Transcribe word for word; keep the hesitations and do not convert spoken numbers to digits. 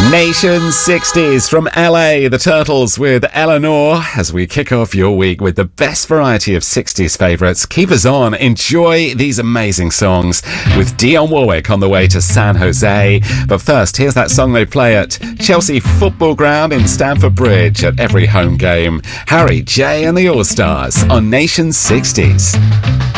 Nation sixties from L A, the Turtles with Eleanor, as we kick off your week with the best variety of sixties favourites. Keep us on, enjoy these amazing songs with Dionne Warwick on the way to San Jose. But first, here's that song they play at Chelsea Football Ground in Stamford Bridge at every home game. Harry, Jay and the All-Stars on Nation sixties.